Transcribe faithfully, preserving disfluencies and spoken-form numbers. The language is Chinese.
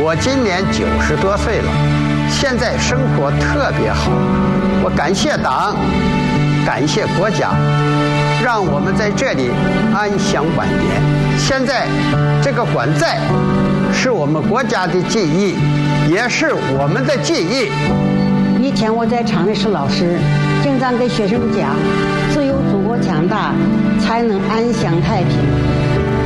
我今年九十多岁了，现在生活特别好。我感谢党，感谢国家，让我们在这里安享晚年。现在这个还债是我们国家的记忆，也是我们的记忆。 以前我在厂里是老师，经常给学生讲，只有祖国强大，才能安享太平。